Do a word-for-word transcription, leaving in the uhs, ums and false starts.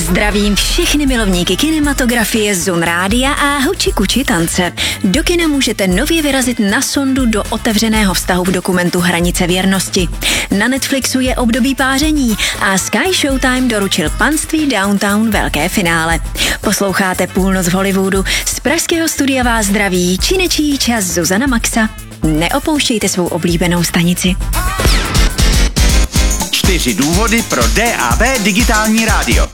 Zdravím všechny milovníky kinematografie, Zun rádia a huči kuči tance. Do kina můžete nově vyrazit na sondu do otevřeného vztahu v dokumentu Hranice věrnosti. Na Netflixu je období páření a Sky Showtime doručil Panství Downtown velké finále. Posloucháte Půlnoc v Hollywoodu. Z pražského studia vás zdraví činečí čas Zuzana Maxa. Neopouštějte svou oblíbenou stanici. Čtyři důvody pro D A B digitální rádio.